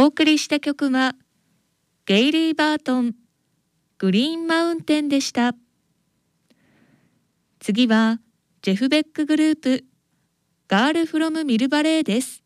お送りした曲はゲイリー・バートン、グリーンマウンテンでした。次はジェフ・ベックグループ、ガール・フロム・ミルバレーです。